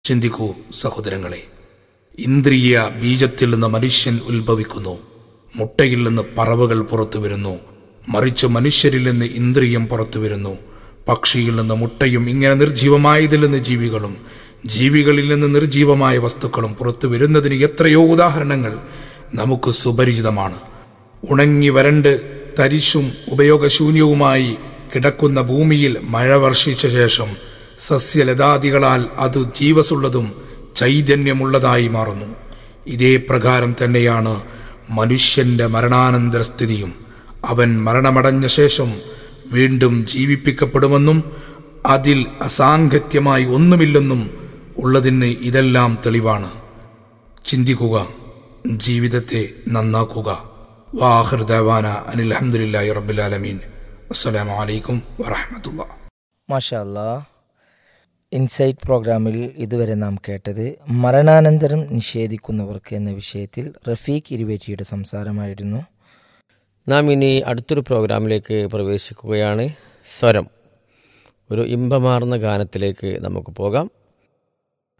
ചിന്തിക്കൂ സഹോദരങ്ങളെ, ഇന്ദ്രിയ ബീജത്തിൽ നിന്ന് മനുഷ്യൻ ഉത്ഭവിക്കുന്നു. മുട്ടയിൽ നിന്ന് പറവകൾ പുറത്തു വരുന്നു. മറിച്ച് മനുഷ്യരിൽ നിന്ന് ഇന്ദ്രിയം പുറത്തു വരുന്നു. പക്ഷിയിൽ നിന്ന് മുട്ടയും, ഇങ്ങനെ നിർജീവമായതിൽ നിന്ന് ജീവികളും, ജീവികളിൽ നിന്ന് നിർജീവമായ വസ്തുക്കളും പുറത്തു വരുന്നതിന് എത്രയോ ഉദാഹരണങ്ങൾ നമുക്ക് സുപരിചിതമാണ്. ഉണങ്ങി വരണ്ട് തരിശും ഉപയോഗശൂന്യവുമായി കിടക്കുന്ന ഭൂമിയിൽ മഴ വർഷിച്ച ശേഷം സസ്യലതാദികളാൽ അത് ജീവസുള്ളതും ചൈതന്യമുള്ളതായി മാറുന്നു. ഇതേ പ്രകാരം തന്നെയാണ് മനുഷ്യന്റെ മരണാനന്തര സ്ഥിതിയും. അവൻ മരണമടഞ്ഞ ശേഷം വീണ്ടും ജീവിപ്പിക്കപ്പെടുമെന്നും അതിൽ അസാംഗത്യമായി ഒന്നുമില്ലെന്നും ഉള്ളതിന് ഇതെല്ലാം തെളിവാണ്. ചിന്തിക്കുക, ജീവിതത്തെ നന്നാക്കുക. വാഹിർ ദഅവാന അനിൽ ഹംദുലില്ലാഹി റബ്ബിൽ ആലമീൻ. അസ്സലാമു അലൈക്കും വറഹ്മത്തുള്ളാഹി. മാഷാ അല്ലാഹ്. ഇൻസൈറ്റ് പ്രോഗ്രാമിൽ ഇതുവരെ നാം കേട്ടത് മരണാനന്തരം നിഷേധിക്കുന്നവർക്ക് എന്ന വിഷയത്തിൽ റഫീഖ് ഇരുവേറ്റിയുടെ സംസാരമായിരുന്നു. നാം ഇനി അടുത്തൊരു പ്രോഗ്രാമിലേക്ക് പ്രവേശിക്കുകയാണ്. സ്വരം, ഒരു ഇമ്പമാർന്ന ഗാനത്തിലേക്ക് നമുക്ക് പോകാം.